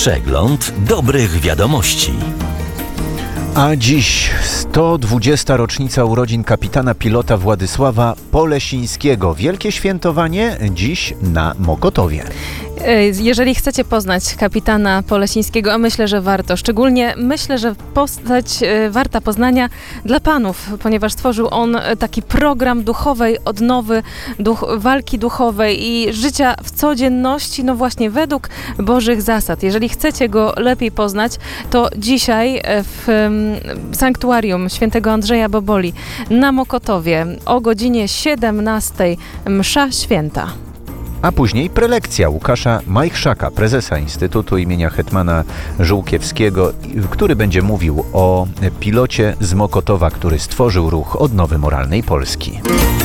Przegląd dobrych wiadomości. A dziś 120. rocznica urodzin kapitana pilota Władysława Polesińskiego. Wielkie świętowanie dziś na Mokotowie. Jeżeli chcecie poznać kapitana Polesińskiego, a myślę, że warto, szczególnie myślę, że postać warta poznania dla panów, ponieważ stworzył on taki program duchowej odnowy, walki duchowej i życia w codzienności, no właśnie według Bożych zasad. Jeżeli chcecie go lepiej poznać, to dzisiaj w sanktuarium świętego Andrzeja Boboli na Mokotowie o godzinie 17 msza święta. A później prelekcja Łukasza Majchrzaka, prezesa Instytutu imienia hetmana Żółkiewskiego, który będzie mówił o pilocie z Mokotowa, który stworzył ruch odnowy moralnej Polski.